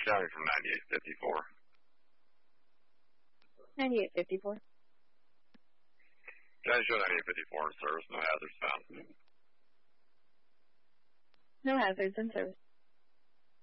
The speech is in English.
County from 9854. 9854. County show 9854 in service, no hazards found. No hazards in service.